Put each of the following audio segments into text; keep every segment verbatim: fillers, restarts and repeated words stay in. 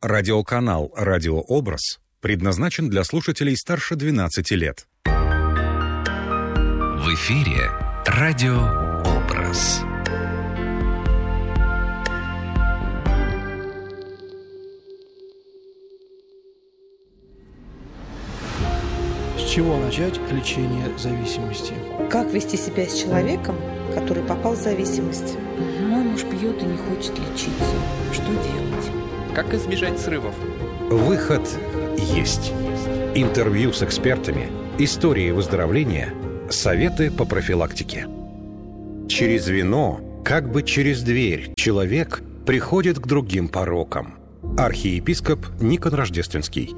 Радиоканал «Радиообраз» предназначен для слушателей старше двенадцати лет. В эфире «Радиообраз». С чего начать лечение зависимости? Как вести себя с человеком, который попал в зависимость? Мой муж пьет и не хочет лечиться. Что делать? Как избежать срывов? Выход есть. Интервью с экспертами, истории выздоровления, советы по профилактике. Через вино, как бы через дверь, человек приходит к другим порокам. Архиепископ Никон Рождественский.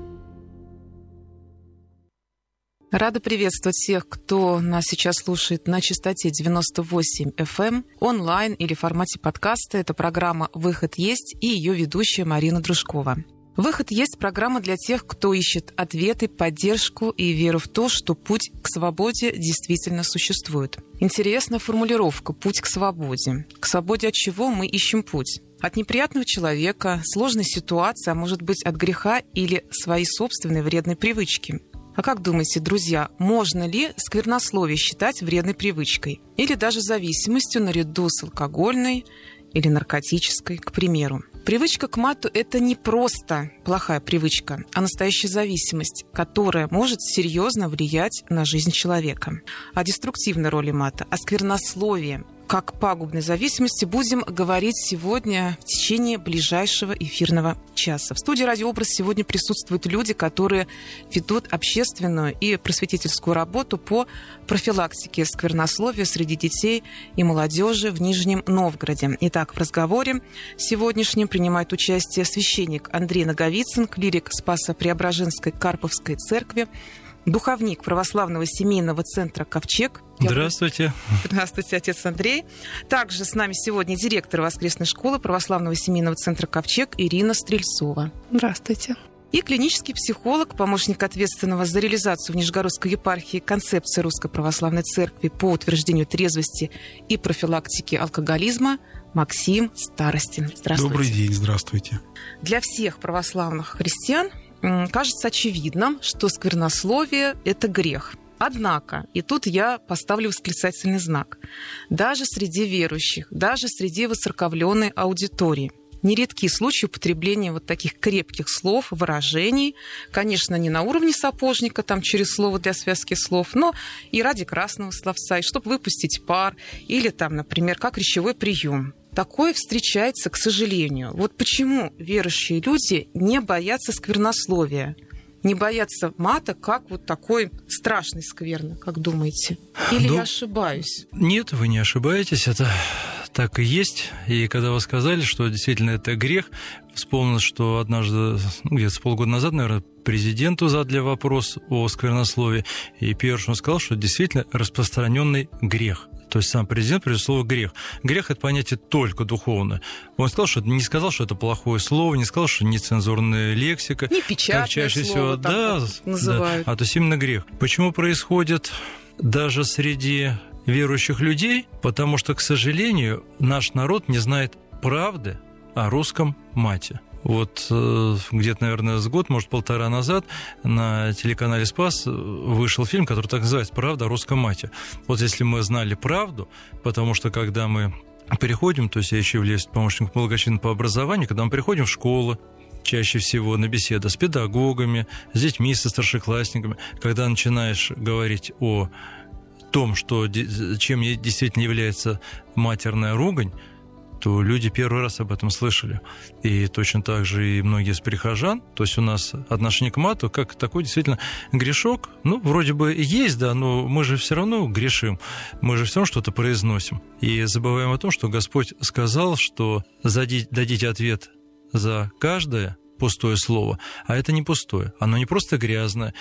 Рада приветствовать всех, кто нас сейчас слушает на частоте девяносто восемь эф эм, онлайн или в формате подкаста. Это программа «Выход есть» и ее ведущая Марина Дружкова. «Выход есть» — программа для тех, кто ищет ответы, поддержку и веру в то, что путь к свободе действительно существует. Интересная формулировка «путь к свободе». К свободе от чего мы ищем путь? От неприятного человека, сложной ситуации, а может быть от греха или своей собственной вредной привычки. А как думаете, друзья, можно ли сквернословие считать вредной привычкой? Или даже зависимостью наряду с алкогольной или наркотической, к примеру? Привычка к мату – это не просто плохая привычка, а настоящая зависимость, которая может серьезно влиять на жизнь человека. О деструктивной роли мата, о сквернословии, как пагубной зависимости будем говорить сегодня в течение ближайшего эфирного часа. В студии «Радиообраз» сегодня присутствуют люди, которые ведут общественную и просветительскую работу по профилактике сквернословия среди детей и молодежи в Нижнем Новгороде. Итак, в разговоре сегодняшнем принимает участие священник Андрей Наговицын, клирик Спасо-Преображенской Карповской церкви, духовник православного семейного центра «Ковчег». Здравствуйте. Здравствуйте, отец Андрей. Также с нами сегодня директор воскресной школы православного семейного центра «Ковчег» Ирина Стрельцова. Здравствуйте. И клинический психолог, помощник ответственного за реализацию в Нижегородской епархии концепции Русской Православной Церкви по утверждению трезвости и профилактике алкоголизма Максим Старостин. Здравствуйте. Добрый день, здравствуйте. Для всех православных христиан кажется очевидным, что сквернословие – это грех. Однако, и тут я поставлю восклицательный знак, даже среди верующих, даже среди воцерковленной аудитории нередки случаи употребления вот таких крепких слов, выражений, конечно, не на уровне сапожника, там через слово для связки слов, но и ради красного словца, и чтобы выпустить пар, или там, например, как речевой прием. Такое встречается, к сожалению. Вот почему верующие люди не боятся сквернословия, не боятся мата, как вот такой страшной скверны, как думаете? Или ну, я ошибаюсь? Нет, вы не ошибаетесь, это так и есть. И когда вы сказали, что действительно это грех, вспомнил, что однажды, ну, где-то с полгода назад, наверное, президенту задали вопрос о сквернословии, и первое, что он сказал, что это действительно распространенный грех. То есть сам президент привел слово «грех». Грех – это понятие только духовное. Он сказал, что не сказал, что это плохое слово, не сказал, что нецензурная лексика. Не печатное как чаще слово, всего, да, называют. Да, а то есть именно грех. Почему происходит даже среди верующих людей? Потому что, к сожалению, наш народ не знает правды о русском мате. Вот э, где-то, наверное, с год, может, полтора назад на телеканале «Спас» вышел фильм, который так называется «Правда о русском мате». Вот если мы знали правду, потому что когда мы переходим, то есть я еще являюсь помощником благочинного по образованию, когда мы приходим в школу, чаще всего на беседы с педагогами, с детьми, со старшеклассниками, когда начинаешь говорить о том, что, чем действительно является матерная ругань, то люди первый раз об этом слышали. И точно так же и многие из прихожан. То есть у нас отношение к мату как такой действительно грешок. Ну, вроде бы есть, да, но мы же все равно грешим. Мы же все равно что-то произносим. И забываем о том, что Господь сказал, что дадите ответ за каждое пустое слово. А это не пустое. Оно не просто грязное.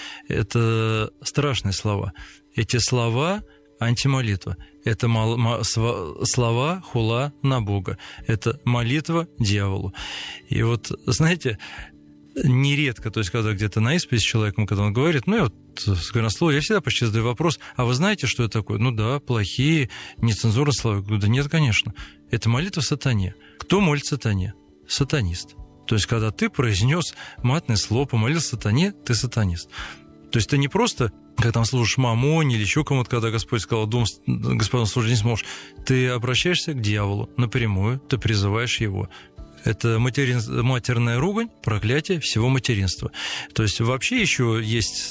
Это страшные слова. Эти слова – антимолитва. Это слова хула на Бога. Это молитва дьяволу. И вот, знаете, нередко, то есть, когда где-то на исповедь с человеком, когда он говорит, ну, я вот сквернословие, я всегда почти задаю вопрос, а вы знаете, что это такое? Ну да, плохие, нецензурные слова. Я говорю, да нет, конечно. Это молитва сатане. Кто молит сатане? Сатанист. То есть, когда ты произнес матное слово, помолился сатане, ты сатанист. То есть, ты не просто, когда там служишь мамоне или еще кому-то, когда Господь сказал, дом Господу служить не сможешь, ты обращаешься к дьяволу напрямую, ты призываешь его. Это материн... матерная ругань, проклятие всего материнства. То есть вообще еще есть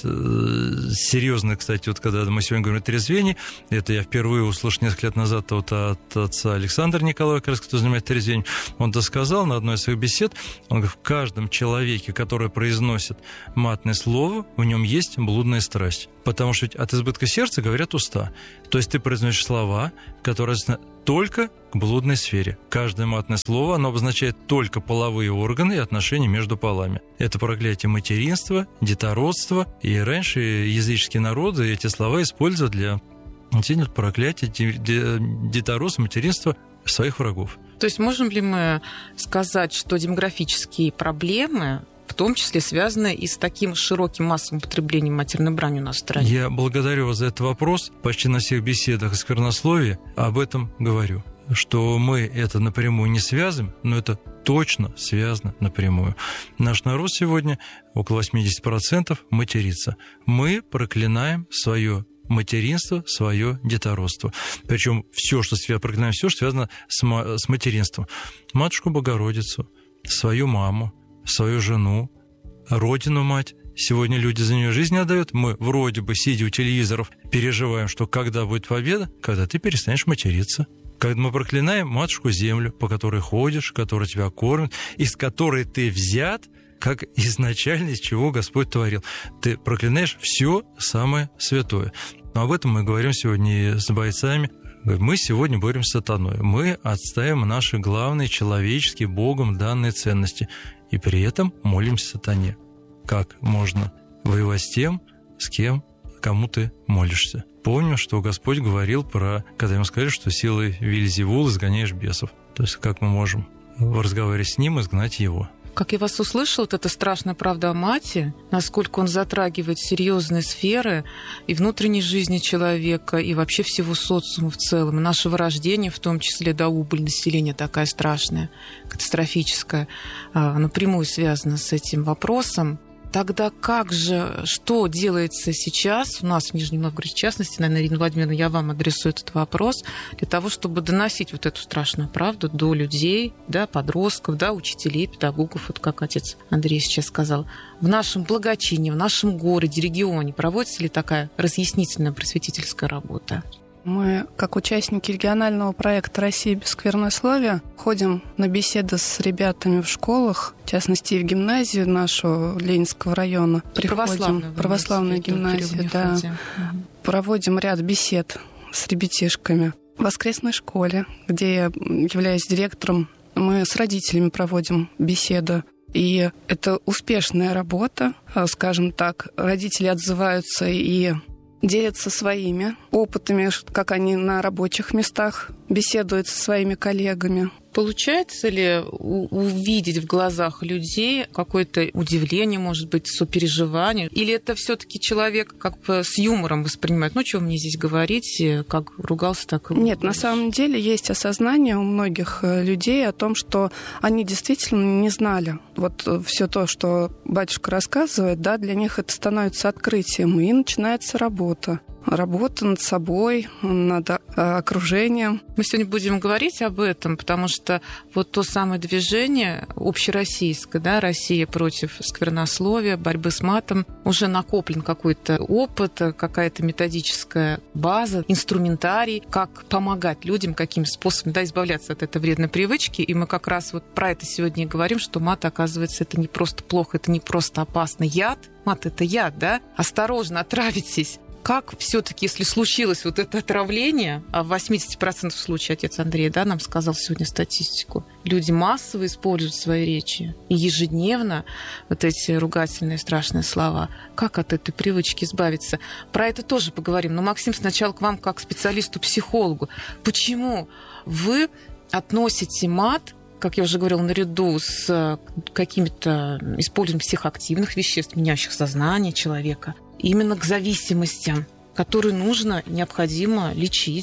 серьезное, кстати, вот когда мы сегодня говорим о трезвении, это я впервые услышал несколько лет назад вот от отца Александра Николаева, как раз, кто занимается трезвением, он досказал на одной из своих бесед, он говорит, в каждом человеке, который произносит матное слово, в нем есть блудная страсть. Потому что ведь от избытка сердца говорят уста. То есть ты произносишь слова, которые только к блудной сфере. Каждое матное слово, оно обозначает только половые органы и отношения между полами. Это проклятие материнства, детородства. И раньше языческие народы эти слова используют для проклятия детородства, материнства своих врагов. То есть можем ли мы сказать, что демографические проблемы в том числе связаны и с таким широким массовым употреблением матерной брани у нас в стране? Я благодарю вас за этот вопрос. Почти на всех беседах о сквернословии об этом говорю. Что мы это напрямую не связываем, но это точно связано напрямую. Наш народ сегодня, около восемьдесят процентов, матерится. Мы проклинаем свое материнство, свое детородство. Причем все, что связано, проклинаем все, что связано с, с материнством. Матушку Богородицу, свою маму, свою жену, родину-мать. Сегодня люди за нее жизнь отдают. Мы вроде бы, сидя у телевизоров, переживаем, что когда будет победа, когда ты перестанешь материться. Когда мы проклинаем матушку-землю, по которой ходишь, которая тебя кормит, из которой ты взят, как изначально, из чего Господь творил. Ты проклинаешь все самое святое. Но об этом мы говорим сегодня и с бойцами. Мы сегодня боремся с сатаной. Мы отстаиваем наши главные человеческие, Богом данные ценности. И при этом молимся сатане. Как можно воевать с тем, с кем, кому ты молишься? Помним, что Господь говорил про, когда ему сказали, что силой Вельзевул изгоняешь бесов. То есть как мы можем, разговаривая с ним, изгнать его? Как я вас услышала, вот эта страшная правда о мате, насколько он затрагивает серьезные сферы и внутренней жизни человека, и вообще всего социума в целом, и нашего рождения, в том числе, да, убыль населения такая страшная, катастрофическая, напрямую связана с этим вопросом. Тогда как же, что делается сейчас, у нас в Нижнем Новгороде, в частности, наверное, Ирина Владимировна, я вам адресую этот вопрос, для того, чтобы доносить вот эту страшную правду до людей, да, подростков, да, учителей, педагогов, вот как отец Андрей сейчас сказал. В нашем благочине, в нашем городе, регионе проводится ли такая разъяснительная просветительская работа? Мы, как участники регионального проекта «Россия без сквернословия», ходим на беседы с ребятами в школах, в частности, в гимназию нашу Ленинского района. Приходим, православную гимназию, да. Угу. Проводим ряд бесед с ребятишками. В воскресной школе, где я являюсь директором, мы с родителями проводим беседы. И это успешная работа, скажем так. Родители отзываются и делятся своими опытами, как они на рабочих местах беседуют со своими коллегами. Получается ли увидеть в глазах людей какое-то удивление, может быть, сопереживание? Или это все-таки человек как бы с юмором воспринимает? Ну, что мне здесь говорить, как ругался, так и... Нет, на самом деле есть осознание у многих людей о том, что они действительно не знали. Вот все то, что батюшка рассказывает, да, для них это становится открытием, и начинается работа. Работа над собой, над окружением. Мы сегодня будем говорить об этом, потому что вот то самое движение общероссийское, да, Россия против сквернословия, борьбы с матом, уже накоплен какой-то опыт, какая-то методическая база, инструментарий, как помогать людям, каким способом, да, избавляться от этой вредной привычки. И мы как раз вот про это сегодня и говорим, что мат, оказывается, это не просто плохо, это не просто опасно. Яд, мат — это яд, да? Осторожно, отравитесь. Как все-таки, если случилось вот это отравление, а в восемьдесят процентов случаев отец Андрей, да, нам сказал сегодня статистику, люди массово используют в своей речи и ежедневно вот эти ругательные страшные слова. Как от этой привычки избавиться? Про это тоже поговорим. Но, Максим, сначала к вам как специалисту-психологу. Почему вы относите мат, как я уже говорила, наряду с какими-то использованием психоактивных веществ, меняющих сознание человека, именно к зависимостям, которые нужно, необходимо лечить?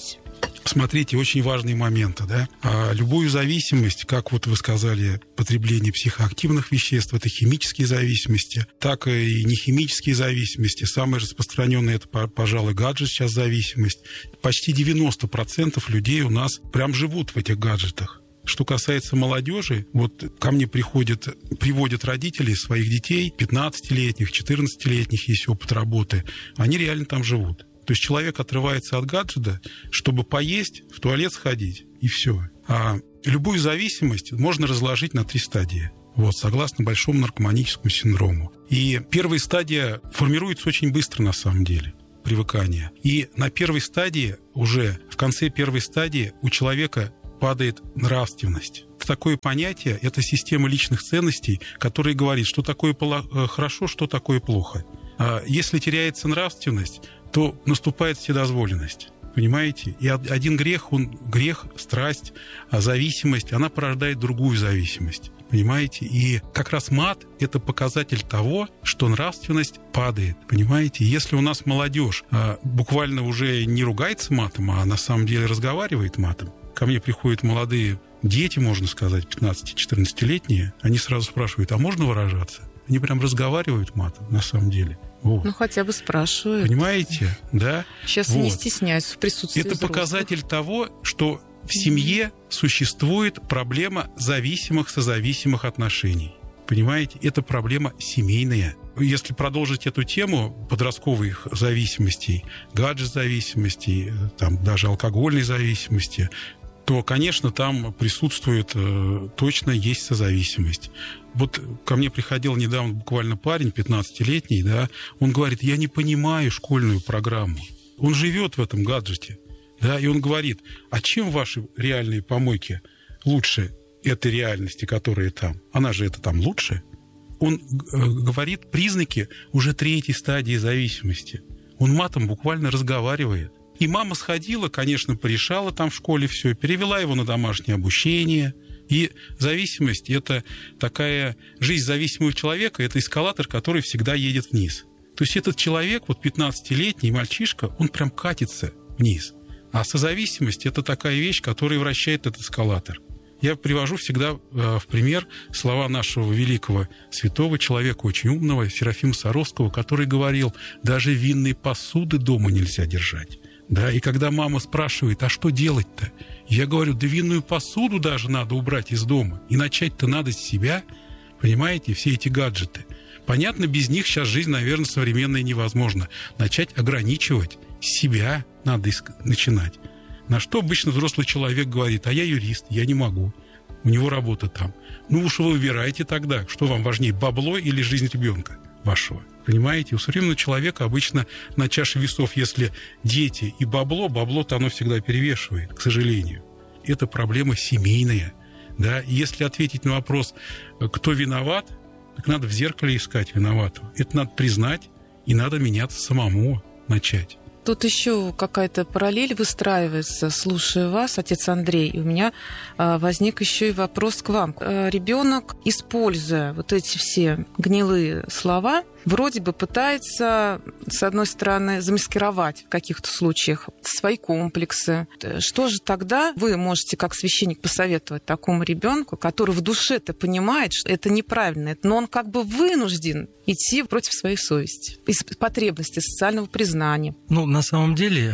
Смотрите, очень важные моменты, да. А любую зависимость, как вот вы сказали, потребление психоактивных веществ, это химические зависимости, так и нехимические зависимости. Самое распространенное это, пожалуй, гаджет сейчас зависимость. Почти девяносто процентов людей у нас прям живут в этих гаджетах. Что касается молодежи, вот ко мне приходят, приводят родители своих детей, пятнадцатилетних, четырнадцатилетних, есть опыт работы, они реально там живут. То есть человек отрывается от гаджета, чтобы поесть, в туалет сходить, и все. А любую зависимость можно разложить на три стадии, вот, согласно большому наркоманическому синдрому. И первая стадия формируется очень быстро на самом деле, привыкание. И на первой стадии, уже в конце первой стадии у человека падает нравственность. Такое понятие – это система личных ценностей, которая говорит, что такое хорошо, что такое плохо. А если теряется нравственность, то наступает вседозволенность. Понимаете? И один грех, он грех, страсть, зависимость, она порождает другую зависимость. Понимаете? И как раз мат – это показатель того, что нравственность падает. Понимаете? Если у нас молодежь а, буквально уже не ругается матом, а на самом деле разговаривает матом, ко мне приходят молодые дети, можно сказать, пятнадцати-четырнадцатилетние, они сразу спрашивают, а можно выражаться? Они прям разговаривают матом, на самом деле. Вот. Ну, хотя бы спрашивают. Понимаете? Да? Сейчас вот. Не стесняются в присутствии Это взрослых. Показатель того, что в семье существует проблема зависимых созависимых отношений. Понимаете? Это проблема семейная. Если продолжить эту тему подростковых зависимостей, гаджет-зависимостей, там, даже алкогольной зависимости, то, конечно, там присутствует, точно есть созависимость. Вот ко мне приходил недавно буквально парень, пятнадцатилетний, да, он говорит, я не понимаю школьную программу. Он живет в этом гаджете, да, и он говорит, а чем ваши реальные помойки лучше этой реальности, которая там? Она же это там лучше? Он говорит признаки уже третьей стадии зависимости. Он матом буквально разговаривает. И мама сходила, конечно, порешала там в школе все, перевела его на домашнее обучение. И зависимость – это такая жизнь зависимого человека, это эскалатор, который всегда едет вниз. То есть этот человек, вот пятнадцатилетний мальчишка, он прям катится вниз. А созависимость – это такая вещь, которая вращает этот эскалатор. Я привожу всегда в пример слова нашего великого святого человека, очень умного, Серафима Саровского, который говорил, даже винные посуды дома нельзя держать. Да, и когда мама спрашивает, а что делать-то? Я говорю, да винную посуду даже надо убрать из дома. И начать-то надо с себя. Понимаете, все эти гаджеты. Понятно, без них сейчас жизнь, наверное, современная невозможна. Начать ограничивать себя надо начинать. На что обычно взрослый человек говорит, а я юрист, я не могу. У него работа там. Ну уж вы выбирайте тогда, что вам важнее, бабло или жизнь ребенка вашего. Понимаете, у современного человека обычно на чаше весов, если дети и бабло, бабло-то оно всегда перевешивает, к сожалению. Это проблема семейная. Да? И если ответить на вопрос, кто виноват, так надо в зеркале искать виноватого. Это надо признать, и надо меняться самому, начать. Тут еще какая-то параллель выстраивается, слушая вас, отец Андрей, и у меня а, возник еще и вопрос к вам. А, ребенок, используя вот эти все гнилые слова, вроде бы пытается, с одной стороны, замаскировать в каких-то случаях свои комплексы. Что же тогда вы можете, как священник, посоветовать такому ребенку, который в душе-то понимает, что это неправильно, но он как бы вынужден идти против своей совести, из потребности социального признания? Ну, на самом деле,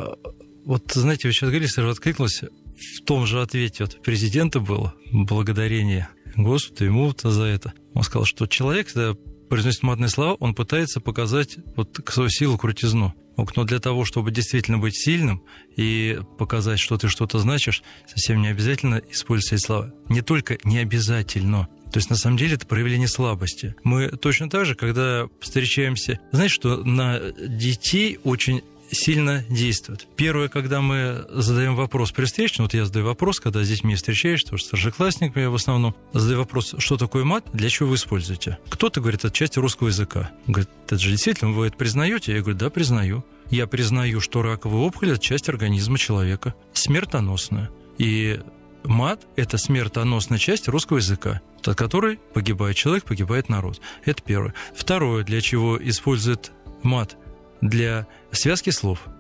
вот, знаете, вы сейчас говорили, сразу откликнулось, в том же ответе от президента было благодарение Господу, ему за это. Он сказал, что человек, когда произносит матные слова, он пытается показать вот свою силу, крутизну. Но для того, чтобы действительно быть сильным и показать, что ты что-то значишь, совсем не обязательно использовать эти слова. Не только не обязательно. То есть, на самом деле, это проявление слабости. Мы точно так же, когда встречаемся... Знаете, что на детей очень сильно действует. Первое, когда мы задаем вопрос при встрече, ну, вот я задаю вопрос, когда с детьми встречаешься, потому что старшеклассник я в основном, задаю вопрос, что такое мат, для чего вы используете? Кто-то говорит, это часть русского языка. Он говорит, это же действительно, вы это признаете? Я говорю, да, признаю. Я признаю, что раковая опухоль – это часть организма человека, смертоносная. И мат – это смертоносная часть русского языка, от которой погибает человек, погибает народ. Это первое. Второе, для чего использует мат – для связки слов.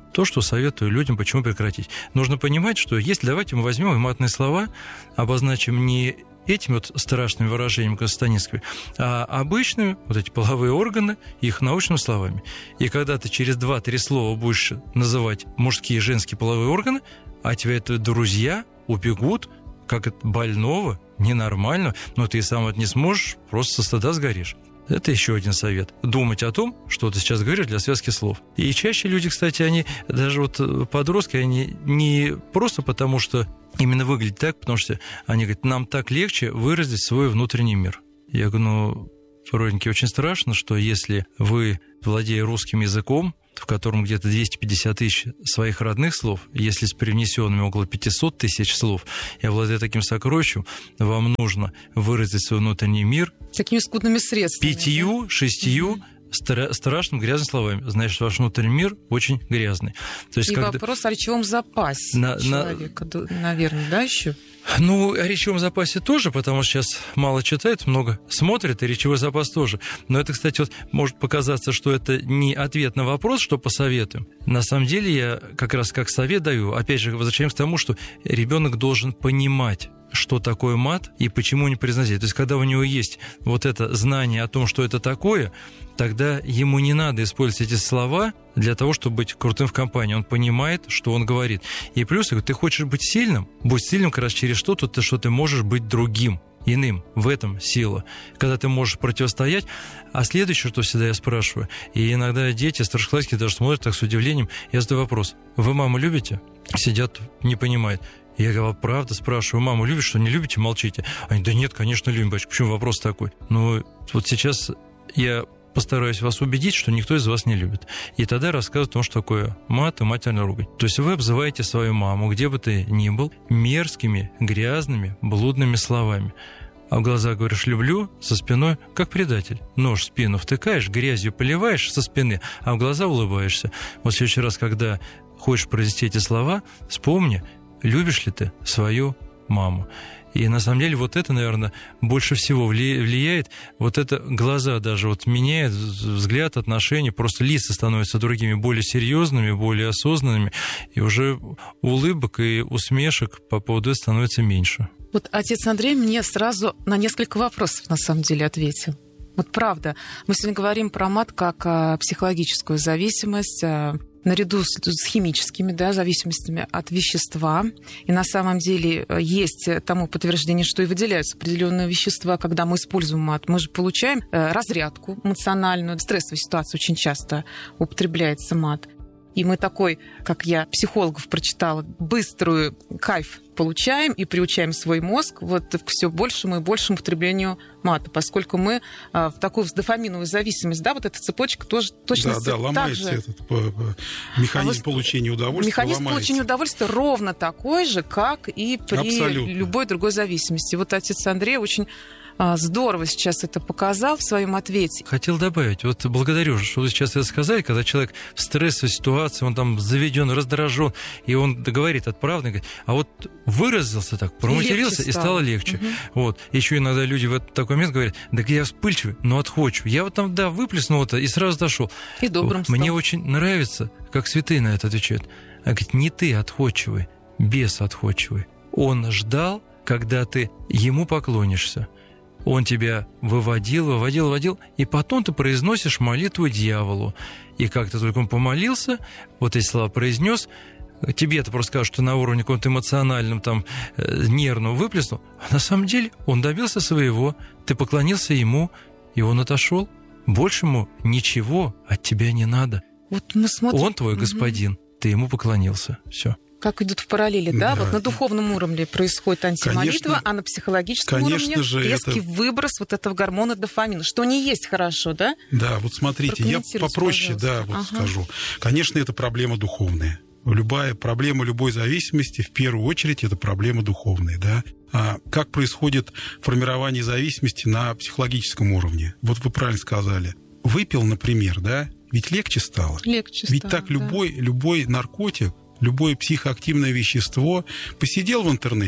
то, что советую людям, почему прекратить. Нужно понимать, что если давайте мы возьмем и матные слова, обозначим не этими вот страшными выражениями, как Станицкой, а обычными, вот эти половые органы, их научными словами. И когда ты через два-три слова будешь называть мужские и женские половые органы, а тебя это друзья убегут, как от больного, ненормального, но ты и сам это не сможешь, просто со стыда сгоришь. Это еще один совет. Думать о том, что ты сейчас говоришь для связки слов. И чаще люди, кстати, они, даже вот подростки, они не просто потому, что именно выглядят так, потому что они говорят, нам так легче выразить свой внутренний мир. Я говорю, ну, родненький, очень страшно, что если вы, владея русским языком, в котором где-то двести пятьдесят тысяч своих родных слов, если с привнесенными около пятьсот тысяч слов, и обладая таким сокровищем, вам нужно выразить свой внутренний мир такими скудными средствами. Пятью, да? шестью mm-hmm. стра- страшными грязными словами. Значит, ваш внутренний мир очень грязный. То есть, и когда... вопрос о речевом запасе на, человека, на... наверное, да, еще? Ну, о речевом запасе тоже, потому что сейчас мало читают, много смотрят, и речевой запас тоже. Но это, кстати, вот может показаться, что это не ответ на вопрос, что посоветуем. На самом деле я как раз как совет даю, опять же, возвращаемся к тому, что ребенок должен понимать, что такое мат и почему не произносить. То есть, когда у него есть вот это знание о том, что это такое, тогда ему не надо использовать эти слова для того, чтобы быть крутым в компании. Он понимает, что он говорит. И плюс, ты хочешь быть сильным, будь сильным как раз через что-то, что ты можешь быть другим, иным. В этом сила. Когда ты можешь противостоять. А следующее, что всегда я спрашиваю, и иногда дети, старшеклассники даже смотрят так с удивлением, я задаю вопрос: вы маму любите? Сидят, не понимают. Я говорю, правда, спрашиваю, маму любишь, что не любите, молчите? Они, да нет, конечно, любим, батюшка. Почему вопрос такой? Ну, вот сейчас я постараюсь вас убедить, что никто из вас не любит. И тогда рассказываю о том, что такое мат и матерная ругань. То есть вы обзываете свою маму, где бы ты ни был, мерзкими, грязными, блудными словами. А в глаза говоришь «люблю», со спиной как предатель. Нож в спину втыкаешь, грязью поливаешь со спины, а в глаза улыбаешься. Вот в следующий раз, когда хочешь произнести эти слова, вспомни, любишь ли ты свою маму. И на самом деле вот это, наверное, больше всего влияет. Вот это глаза даже вот меняет взгляд, отношения. Просто лица становятся другими, более серьезными, более осознанными. И уже улыбок и усмешек по поводу этого становится меньше. Вот отец Андрей мне сразу на несколько вопросов на самом деле ответил. Вот правда, мы сегодня говорим про мат как психологическую зависимость, наряду с, с химическими, да, зависимостями от вещества. И на самом деле есть тому подтверждение, что и выделяются определенные вещества, когда мы используем мат. Мы же получаем разрядку эмоциональную. В стрессовой ситуации очень часто употребляется мат. И мы такой, как я психологов прочитала, быструю кайф получаем и приучаем свой мозг вот к все большему и большему потреблению мата, поскольку мы а, в такую дофаминовую зависимость, да, вот эта цепочка тоже точно... Да, да, ломается же... этот механизм а получения удовольствия. Механизм ломается. получения удовольствия ровно такой же, как и при Абсолютно. любой другой зависимости. Вот отец Андрей очень... здорово сейчас это показал в своем ответе. Хотел добавить, вот благодарю, что вы сейчас это сказали, когда человек в стрессовой ситуации, он там заведен, раздражен, и он говорит отправно, говорит, а вот выразился так, проматерился, и стало легче. Угу. Вот. Еще иногда люди в такой момент говорят, да я вспыльчивый, но отходчивый. Я вот там, да, выплеснул это и сразу дошел. И добрым стал. Мне очень нравится, как святые на это отвечают. А говорит, не ты отходчивый, бес отходчивый. Он ждал, когда ты ему поклонишься. Он тебя выводил, выводил, выводил, и потом ты произносишь молитву дьяволу. И как ты только он помолился, вот эти слова произнес, тебе это просто скажут, что на уровне каком-то эмоциональном, там, нервном выплеснул, а на самом деле он добился своего, ты поклонился ему, и он отошел. Больше ему ничего от тебя не надо. Вот мы смотрим... Он твой господин, угу. Ты ему поклонился, все. Как идут в параллели, да? да? Вот на духовном уровне происходит антимолитва, конечно, а на психологическом уровне же резкий это... выброс вот этого гормона дофамина, что не есть хорошо, да? Да, вот смотрите, я попроще, да, вот ага. скажу. Конечно, это проблема духовная. Любая проблема любой зависимости, в первую очередь, это проблема духовная, да? А как происходит формирование зависимости на психологическом уровне? Вот вы правильно сказали. Выпил, например, да? Ведь легче стало. Легче Ведь стало, так да. любой, любой наркотик, любое психоактивное вещество, посидел в интернете,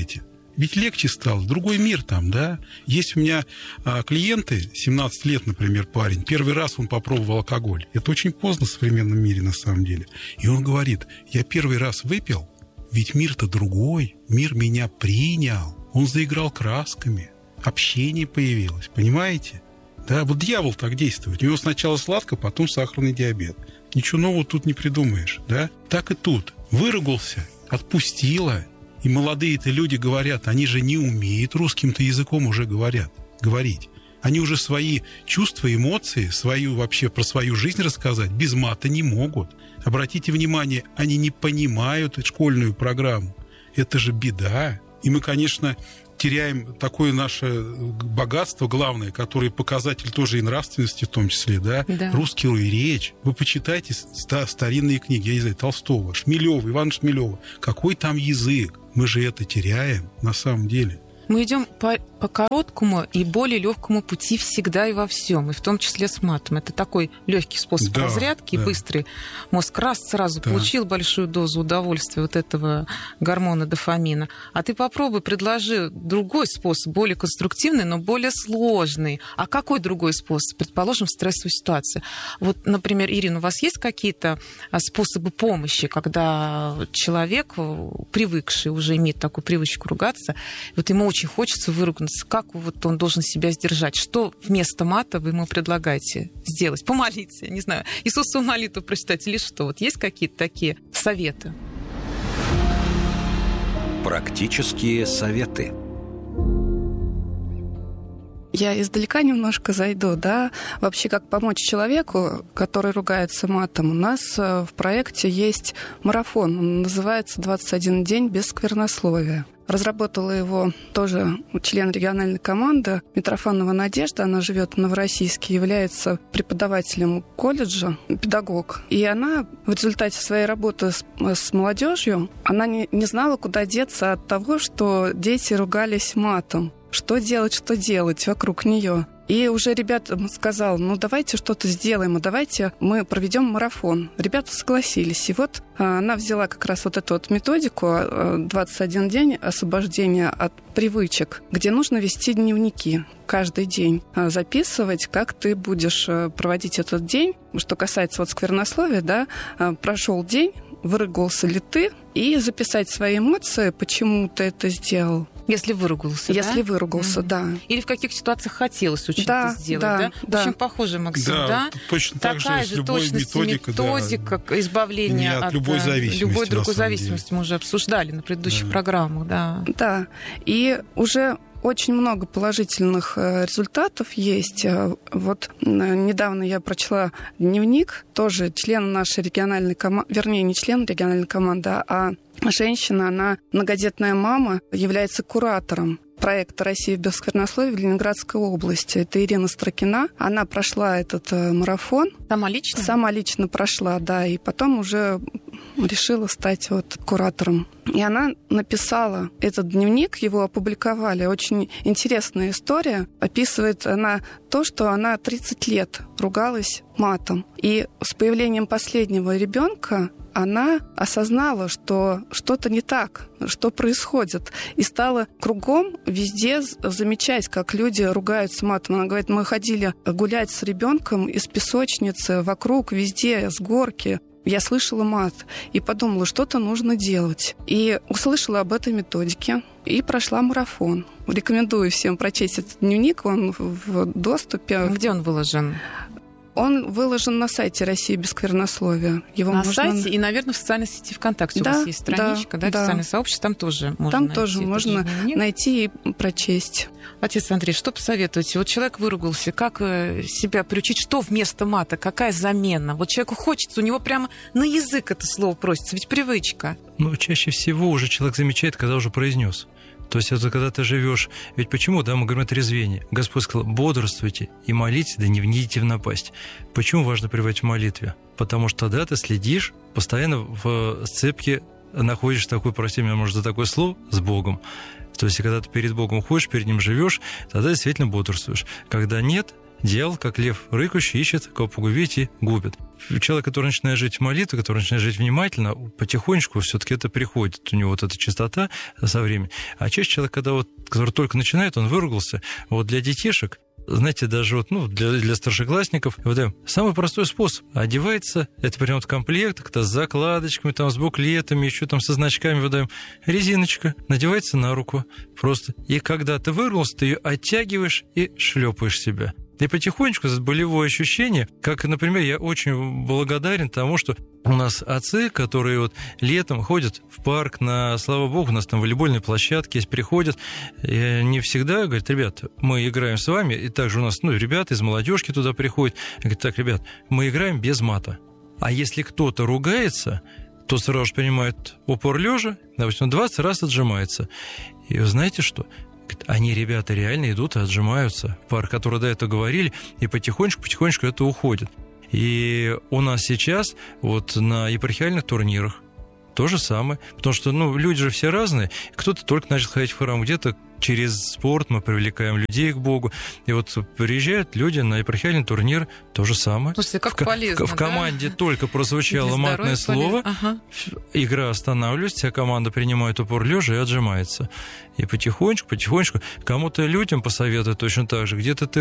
Ведь легче стало, другой мир там, да. Есть у меня а, клиенты, семнадцать лет, например, парень, первый раз он попробовал алкоголь. Это очень поздно в современном мире на самом деле. И он говорит, я первый раз выпил, ведь мир-то другой, мир меня принял. Он заиграл красками, общение появилось, понимаете? Да, вот дьявол так действует. У него сначала сладко, потом сахарный диабет. Ничего нового тут не придумаешь, да? Так и тут. Выругался, отпустила. И молодые-то люди говорят, они же не умеют русским-то языком уже говорят, говорить. Они уже свои чувства, эмоции, свою вообще про свою жизнь рассказать без мата не могут. Обратите внимание, они не понимают школьную программу. Это же беда. И мы, конечно, теряем такое наше богатство главное, которое показатель тоже и нравственности в том числе, да, да. Русскую речь. Вы почитайте старинные книги, я не знаю, Толстого, Шмелева, Ивана Шмелева. Какой там язык? Мы же это теряем на самом деле. Мы идем по, по короткому и более легкому пути всегда и во всем, и в том числе с матом. Это такой легкий способ да, разрядки, да. быстрый. Мозг раз сразу да. получил большую дозу удовольствия вот этого гормона дофамина. А ты попробуй, предложи другой способ, более конструктивный, но более сложный. А какой другой способ? Предположим, в стрессовой ситуации. Вот, например, Ирина, у вас есть какие-то способы помощи, когда человек, привыкший, уже имеет такую привычку ругаться, вот ему очень хочется выругаться, как вот он должен себя сдержать? Что вместо мата вы ему предлагаете сделать? Помолиться, не знаю, Иисусову молитву прочитать или что? Вот есть какие-то такие советы? Практические советы. Я издалека немножко зайду, да. Вообще, как помочь человеку, который ругается матом. У нас в проекте есть марафон. Он называется «двадцать один день без сквернословия». Разработала его тоже член региональной команды Митрофанова Надежда. Она живет в Новороссийске, является преподавателем колледжа, педагог. И она в результате своей работы с, с молодежью, она не, не знала, куда деться от того, что дети ругались матом. Что делать, что делать вокруг нее. И уже ребятам сказал, ну давайте что-то сделаем, и давайте мы проведем марафон. Ребята согласились. И вот она взяла как раз вот эту вот методику двадцать один день освобождения от привычек, где нужно вести дневники каждый день, записывать, как ты будешь проводить этот день. Что касается вот сквернословия, да, прошел день, выругался ли ты, и записать свои эмоции, почему ты это сделал. Если выругался, Если да? выругался, mm-hmm. да. Или в каких ситуациях хотелось очень да, это сделать, да? да? да. Очень похоже, Максим, да? да? Точно так Такая же, же точность методика, методика да. избавления от, от любой зависимости. Любой другой зависимости мы уже обсуждали на предыдущих да. программах, да. Да, и уже очень много положительных результатов есть. Вот недавно я прочла дневник, тоже член нашей региональной команды, вернее, не член региональной команды, а женщина, она многодетная мама, является куратором проекта «Россия без сквернословия» в Ленинградской области. Это Ирина Строкина. Она прошла этот марафон. Сама лично? Сама лично прошла, да. И потом уже решила стать вот куратором. И она написала этот дневник, его опубликовали. Очень интересная история. Описывает она то, что она тридцать лет ругалась матом. И с появлением последнего ребенка она осознала, что что-то не так, что происходит, и стала кругом везде замечать, как люди ругаются матом. Она говорит, мы ходили гулять с ребенком из песочницы, вокруг, везде, с горки. Я слышала мат и подумала, что-то нужно делать. И услышала об этой методике и прошла марафон. Рекомендую всем прочесть этот дневник, он в доступе. Где он выложен? Он выложен на сайте «Россия без сквернословия». Его на можно... сайте и, наверное, в социальной сети ВКонтакте да, у вас есть страничка, да, да, официальное сообщество, там тоже можно Там найти. тоже можно найти и прочесть. Отец Андрей, что посоветуете? Вот человек выругался, как себя приучить, что вместо мата, какая замена? Вот человеку хочется, у него прямо на язык это слово просится, ведь привычка. Ну, чаще всего уже человек замечает, когда уже произнес. То есть это когда ты живешь. Ведь почему, да, мы говорим о трезвении. Господь сказал, бодрствуйте и молитесь, да не вникните в напасть. Почему важно пребывать в молитве? Потому что тогда ты следишь, постоянно в сцепке находишь такой, прости меня, может, за такое слово, с Богом. То есть когда ты перед Богом ходишь, перед Ним живешь, тогда действительно бодрствуешь. Когда нет, дьявол, как лев рыкающий, ищет, кого погубить и губит. человек, который начинает жить в молитве, который начинает жить внимательно, потихонечку все-таки это приходит. У него вот эта чистота со временем. А чаще человек, когда вот, который только начинает, он выругался. Вот для детишек, знаете, даже вот, ну, для, для старшеклассников, вот, самый простой способ. Одевается, это прям вот комплект, с закладочками, там, с буклетами, еще там со значками выдаем. Резиночка надевается на руку просто. И когда ты выругался, ты ее оттягиваешь и шлепаешь себя. И потихонечку это болевое ощущение, как, например, я очень благодарен тому, что у нас отцы, которые вот летом ходят в парк, на, слава богу, у нас там волейбольные площадки есть, приходят, и не всегда говорят: ребят, мы играем с вами, и также у нас, ну, ребята из молодежки туда приходят, и говорят: так, ребят, мы играем без мата. А если кто-то ругается, то сразу же принимают упор лежа, допустим, двадцать раз отжимается. И вы знаете что? Они, ребята, реально идут и отжимаются. Пар, которые до этого говорили, и потихонечку-потихонечку это уходит. И у нас сейчас вот на епархиальных турнирах то же самое. Потому что, ну, люди же все разные. Кто-то только начал ходить в храм, где-то через спорт мы привлекаем людей к Богу. И вот приезжают люди на епархиальный турнир, то же самое. Слушайте, как в, полезно, в, в команде да? только прозвучало матное слово, ага. Игра останавливается, вся команда принимает упор лежа и отжимается. И потихонечку, потихонечку кому-то людям посоветуют точно так же. Где-то ты